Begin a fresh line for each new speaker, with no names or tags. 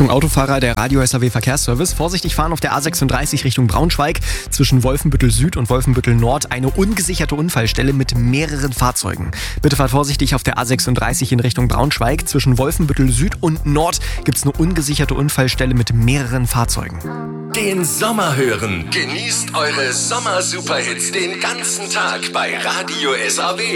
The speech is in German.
Achtung Autofahrer, der Radio SAW Verkehrsservice. Vorsichtig fahren auf der A36 Richtung Braunschweig. Zwischen Wolfenbüttel Süd und Wolfenbüttel Nord eine ungesicherte Unfallstelle mit mehreren Fahrzeugen. Bitte fahrt vorsichtig auf der A36 in Richtung Braunschweig. Zwischen Wolfenbüttel Süd und Nord gibt es eine ungesicherte Unfallstelle mit mehreren Fahrzeugen.
Den Sommer hören. Genießt eure Sommer-Superhits den ganzen Tag bei Radio SAW.